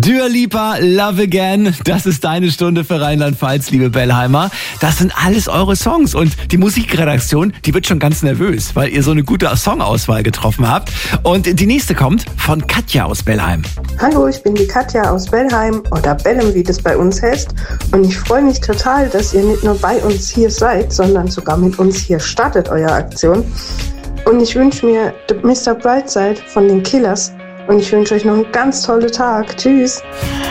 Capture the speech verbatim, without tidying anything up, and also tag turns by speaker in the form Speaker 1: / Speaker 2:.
Speaker 1: Dua Lipa, Love Again, das ist deine Stunde für Rheinland-Pfalz, liebe Bellheimer. Das sind alles eure Songs und die Musikredaktion, die wird schon ganz nervös, weil ihr so eine gute Songauswahl getroffen habt. Und die nächste kommt von Katja aus Bellheim.
Speaker 2: Hallo, ich bin die Katja aus Bellheim oder Bellem, wie das bei uns heißt. Und ich freue mich total, dass ihr nicht nur bei uns hier seid, sondern sogar mit uns hier startet, eure Aktion. Und ich wünsche mir Mister Brightside von den Killers. Und ich wünsche euch noch einen ganz tollen Tag. Tschüss.